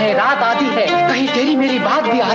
है, रात आती है, कहीं तेरी मेरी बात भी आ